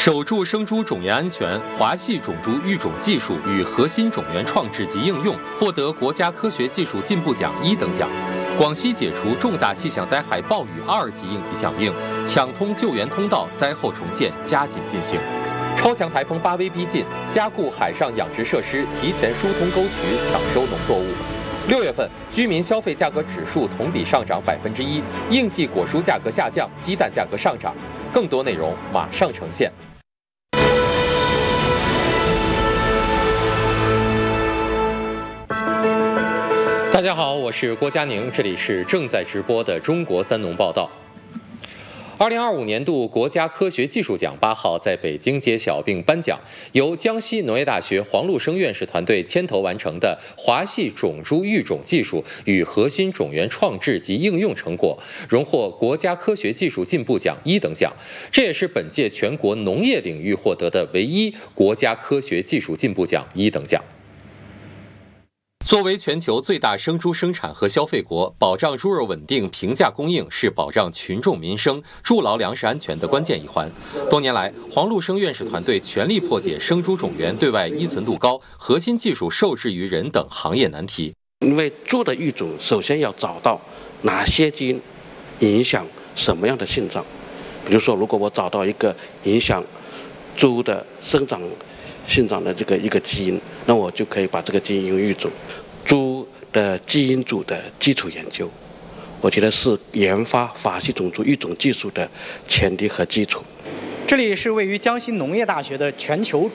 守住生猪种源安全，华系种猪育种技术与核心种源创制及应用获得国家科学技术进步奖1等奖。广西解除重大气象灾害暴雨2级应急响应，抢通救援通道，灾后重建加紧进行。超强台风巴威逼近，加固海上养殖设施，提前疏通沟渠，抢收农作物。6月份居民消费价格指数同比上涨1%，应季果蔬价格下降，鸡蛋价格上涨。更多内容马上呈现。大家好，我是郭佳宁，这里是正在直播的中国三农报道。2025年度国家科学技术奖8号在北京揭晓并颁奖，由江西农业大学黄禄生院士团队牵头完成的华系种猪育种技术与核心种源创制及应用成果，荣获国家科学技术进步奖1等奖，这也是本届全国农业领域获得的唯一国家科学技术进步奖1等奖。作为全球最大生猪生产和消费国，保障猪肉稳定、平价供应是保障群众民生、筑牢粮食安全的关键一环。多年来，黄禄生院士团队全力破解生猪种源对外依存度高、核心技术受制于人等行业难题。 因为猪的育种，首先要找到哪些基因影响什么样的性状。比如说，如果我找到一个影响猪的生长性长的一个基因，那我就可以把这个基因用育种。猪的基因组的基础研究，我觉得是研发法系种猪育种技术的前提和基础。 这里是位于江西农业大学的全球